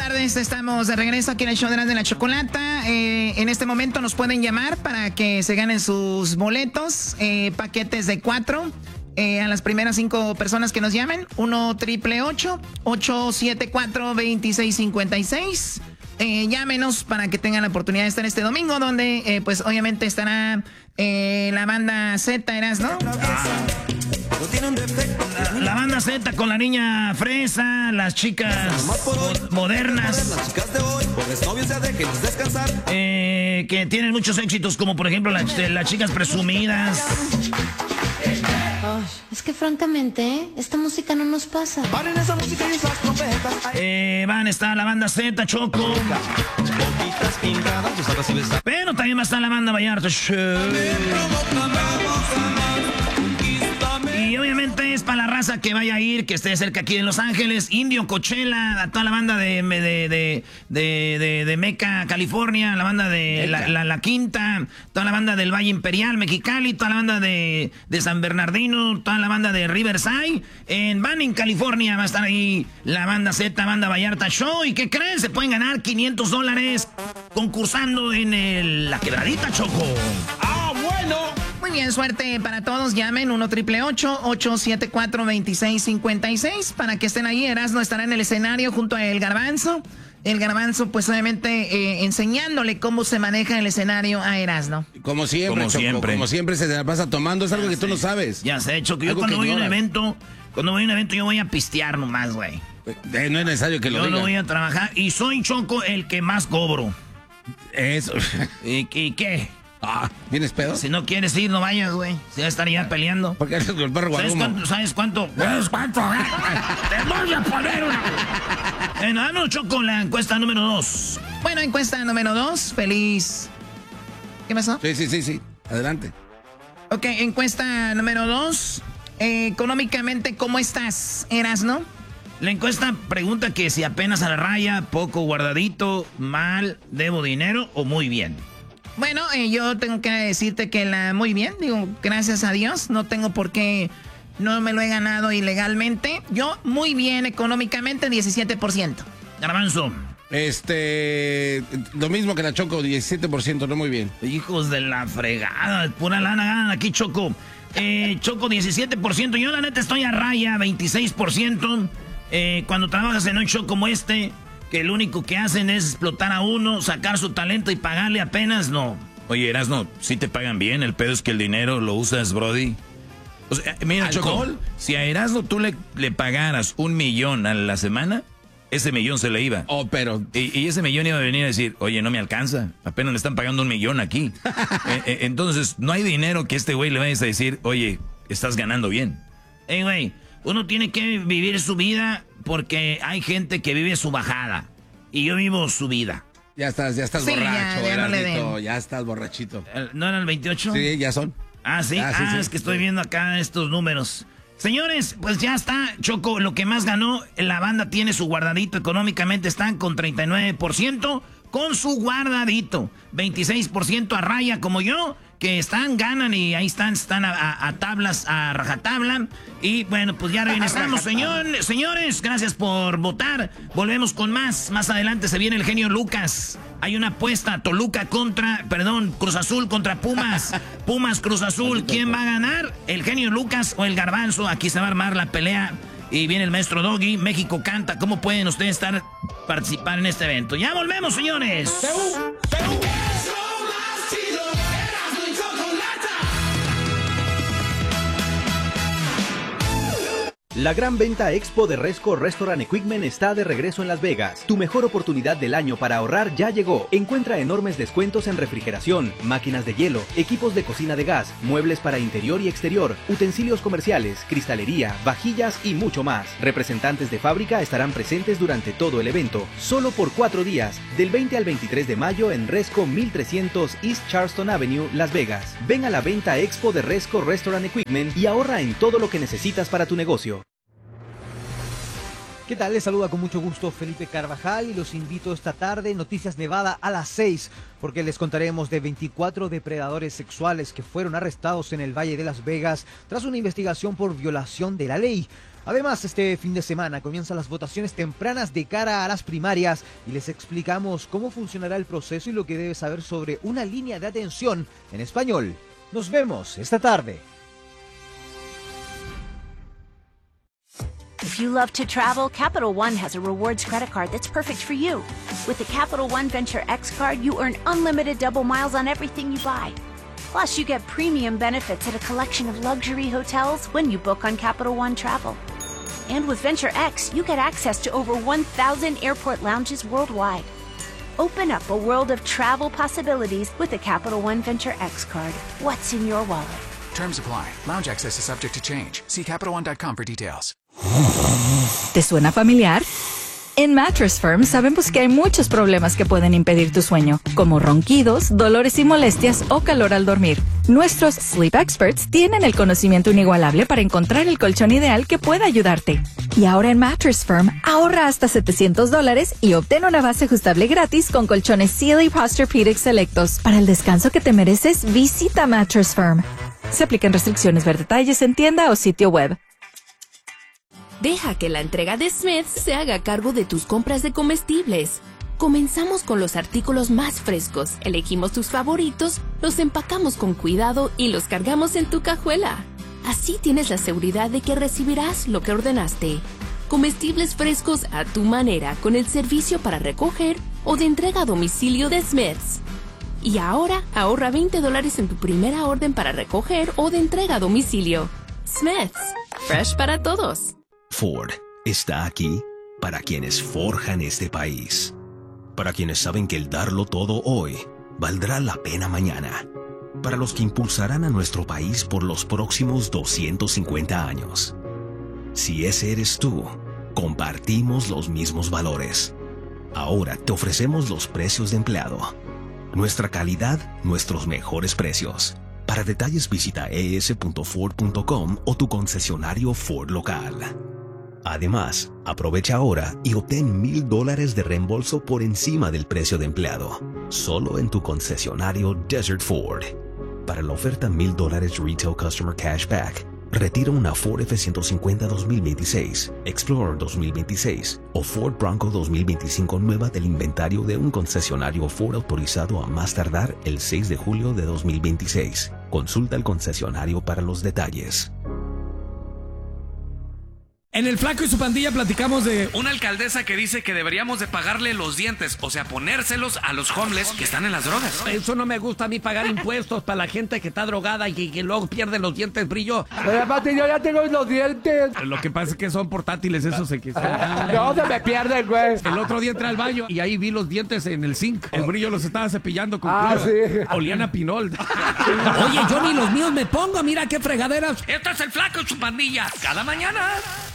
tardes, estamos de regreso aquí en el show de la Chocolata. En este momento nos pueden llamar para que se ganen sus boletos, paquetes de 4. A las primeras 5 personas que nos llamen, 1-888-874-2656. Llámenos para que tengan la oportunidad de estar este domingo, donde pues obviamente estará la banda Z, ¿eras, no? La banda Z con la niña fresa, las chicas modernas, que tienen muchos éxitos, como por ejemplo las chicas presumidas. Oh, es que francamente, esta música no nos pasa. Van a estar la banda Z, Choco. Pero también va a estar la banda Vallarta. Y obviamente es para la raza que vaya a ir, que esté cerca aquí en Los Ángeles, Indio, Coachella, a toda la banda de Meca, California, la banda de la Quinta, toda la banda del Valle Imperial, Mexicali, toda la banda de San Bernardino, toda la banda de Riverside. En Banning, California, va a estar ahí la banda Z, banda Vallarta Show. ¿Y qué creen? Se pueden ganar $500 concursando en la Quebradita, Choco. ¡Ah, bueno! Muy bien, suerte para todos. Llamen 1-888-874-2656 para que estén ahí. Erasmo estará en el escenario junto a El Garbanzo. El Garbanzo, pues obviamente enseñándole cómo se maneja el escenario a Erasmo. Como siempre, Choco, como siempre se la pasa tomando. Es algo que tú no sabes. Ya sé, Choco. Yo cuando voy a un evento, yo voy a pistear nomás, güey. No es necesario que lo digas. Yo no voy a trabajar y soy, Choco, el que más cobro. Eso. ¿Y qué? ¿Vienes pedo? Si no quieres ir, no vayas, güey. Si ya estaría peleando. Porque eres el perro guarumo. ¿Sabes cuánto? ¿Sabes cuánto? Te voy a poner una. Vámonos, Choco, la encuesta número 2. Bueno, encuesta número 2. Feliz. ¿Qué pasó? Sí. Adelante. Ok, encuesta número 2. Económicamente, ¿cómo estás, Erasmo? La encuesta pregunta que si apenas a la raya, poco guardadito, mal, debo dinero o muy bien. Bueno, yo tengo que decirte que muy bien, digo, gracias a Dios, no tengo por qué, no me lo he ganado ilegalmente. Yo muy bien económicamente, 17%. Garbanzo. Lo mismo que la Choco, 17%, no muy bien. Hijos de la fregada, pura lana ganan aquí, Choco. Choco, 17%, yo la neta estoy a raya, 26%. Cuando trabajas en un show como este, que lo único que hacen es explotar a uno, sacar su talento y pagarle apenas, no. Oye, Erasno, sí te pagan bien, el pedo es que el dinero lo usas, brody. O sea, mira, Choco, si a Erasno tú le pagaras $1 millón a la semana, ese millón se le iba. Pero... Y ese millón iba a venir a decir, oye, no me alcanza, apenas me están pagando $1 millón aquí. Entonces, no hay dinero que este güey le vayas a decir, oye, estás ganando bien. Güey, uno tiene que vivir su vida porque hay gente que vive su bajada. Y yo vivo su vida. Ya estás sí, borracho, ya estás borrachito. ¿No eran el 28? Sí, ya son. Sí. Es que estoy viendo acá estos números. Señores, pues ya está, Choco, lo que más ganó, la banda tiene su guardadito económicamente, están con 39%, con su guardadito, 26% a raya como yo, que ganan y ahí están a tablas, a rajatabla. Y bueno, pues ya regresamos, señores, gracias por votar. Volvemos con más adelante se viene el genio Lucas. Hay una apuesta, Cruz Azul contra Pumas. Pumas, Cruz Azul, ¿quién va a ganar? ¿El genio Lucas o el Garbanzo? Aquí se va a armar la pelea. Y viene el maestro Doggy, México canta. ¿Cómo pueden ustedes participar en este evento? Ya volvemos, señores. La gran venta Expo de Resco Restaurant Equipment está de regreso en Las Vegas. Tu mejor oportunidad del año para ahorrar ya llegó. Encuentra enormes descuentos en refrigeración, máquinas de hielo, equipos de cocina de gas, muebles para interior y exterior, utensilios comerciales, cristalería, vajillas y mucho más. Representantes de fábrica estarán presentes durante todo el evento, solo por 4 días, del 20 al 23 de mayo en Resco 1300 East Charleston Avenue, Las Vegas. Ven a la venta Expo de Resco Restaurant Equipment y ahorra en todo lo que necesitas para tu negocio. ¿Qué tal? Les saluda con mucho gusto Felipe Carvajal y los invito esta tarde Noticias Nevada a las 6, porque les contaremos de 24 depredadores sexuales que fueron arrestados en el Valle de Las Vegas tras una investigación por violación de la ley. Además, este fin de semana comienzan las votaciones tempranas de cara a las primarias y les explicamos cómo funcionará el proceso y lo que debes saber sobre una línea de atención en español. Nos vemos esta tarde. If you love to travel, Capital One has a rewards credit card that's perfect for you. With the Capital One Venture X card, you earn unlimited double miles on everything you buy. Plus, you get premium benefits at a collection of luxury hotels when you book on Capital One Travel. And with Venture X, you get access to over 1,000 airport lounges worldwide. Open up a world of travel possibilities with the Capital One Venture X card. What's in your wallet? Terms apply. Lounge access is subject to change. See CapitalOne.com for details. ¿Te suena familiar? En Mattress Firm sabemos que hay muchos problemas que pueden impedir tu sueño, como ronquidos, dolores y molestias o calor al dormir. Nuestros Sleep Experts tienen el conocimiento inigualable para encontrar el colchón ideal que pueda ayudarte. Y ahora en Mattress Firm, ahorra hasta $700 y obtén una base ajustable gratis con colchones Sealy Posturepedic selectos. Para el descanso que te mereces, visita Mattress Firm. Se aplican restricciones, ver detalles en tienda o sitio web. Deja que la entrega de Smith's se haga cargo de tus compras de comestibles. Comenzamos con los artículos más frescos, elegimos tus favoritos, los empacamos con cuidado y los cargamos en tu cajuela. Así tienes la seguridad de que recibirás lo que ordenaste. Comestibles frescos a tu manera con el servicio para recoger o de entrega a domicilio de Smith's. Y ahora ahorra $20 en tu primera orden para recoger o de entrega a domicilio. Smith's, fresh para todos. Ford está aquí para quienes forjan este país, para quienes saben que el darlo todo hoy valdrá la pena mañana, para los que impulsarán a nuestro país por los próximos 250 años. Si ese eres tú, compartimos los mismos valores. Ahora te ofrecemos los precios de empleado, nuestra calidad, nuestros mejores precios. Para detalles visita es.ford.com o tu concesionario Ford local. Además, aprovecha ahora y obtén $1,000 de reembolso por encima del precio de empleado, solo en tu concesionario Desert Ford. Para la oferta $1,000 Retail Customer Cashback, retira una Ford F-150 2026, Explorer 2026 o Ford Bronco 2025 nueva del inventario de un concesionario Ford autorizado a más tardar el 6 de julio de 2026. Consulta al concesionario para los detalles. En el Flaco y su pandilla platicamos de una alcaldesa que dice que deberíamos de pagarle los dientes, o sea, ponérselos a los homeless que están en las drogas. Eso no me gusta a mí, pagar impuestos para la gente que está drogada y que luego pierde los dientes brillo. Pero yo ya tengo los dientes. Lo que pasa es que son portátiles, esos se no, se me pierden, güey. El otro día entré al baño y ahí vi los dientes en el zinc. El brillo los estaba cepillando con cuidado. Sí. Olían a pinol. Oye, yo ni los míos me pongo, mira qué fregaderas. Esto es el Flaco y su pandilla, cada mañana.